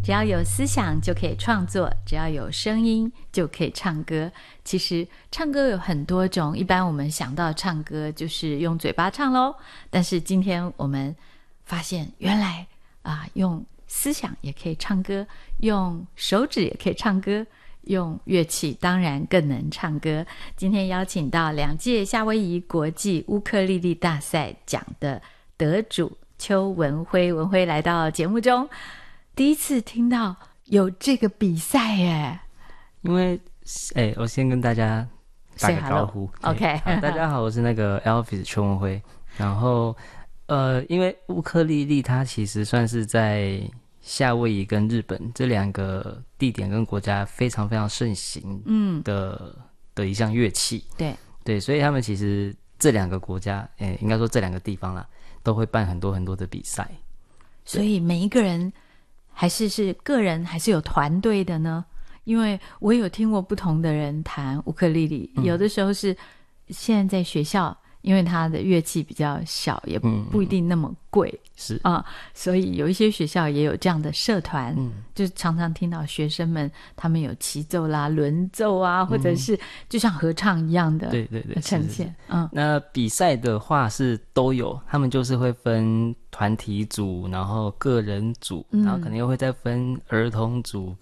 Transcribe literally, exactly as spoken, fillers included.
只要有思想就可以创作，只要有声音就可以唱歌。其实唱歌有很多种，一般我们想到唱歌就是用嘴巴唱咯，但是今天我们发现原来啊，用思想也可以唱歌，用手指也可以唱歌，用乐器当然更能唱歌。今天邀请到两届夏威夷国际乌克丽丽大赛奖的得主邱文辉，文辉来到节目中，第一次听到有这个比赛耶。 因为哎，我先跟大家打个招呼。 OK， 大家好，我是那个 Elvis 邱文辉。然后呃，因为乌克丽丽它其实算是在夏威夷跟日本这两个地点跟国家非常非常盛行的、嗯、的一项乐器。 对对，所以他们其实这两个国家，诶，应该说这两个地方啦，都会办很多很多的比赛。 所以每一个人还是是个人还是有团队的呢？因为我有听过不同的人弹乌克丽丽、嗯、有的时候是现在在学校，因为它的乐器比较小，也不一定那么贵、嗯、 是啊，所以有一些学校也有这样的社团、 嗯、 就常常听到学生们他们有齐奏啦、轮奏啊，或者是就像合唱一样的对对对呈现。嗯， 那比赛的话是都有，他们就是会分团体组，然后个人组、嗯、然后可能又会再分儿童组